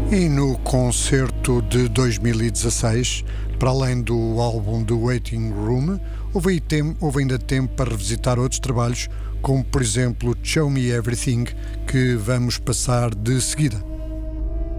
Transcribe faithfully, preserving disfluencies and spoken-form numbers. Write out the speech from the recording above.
E no concerto de dois mil e dezasseis, para além do álbum The Waiting Room, houve, aí tem, houve ainda tempo para revisitar outros trabalhos, como por exemplo Show Me Everything, que vamos passar de seguida.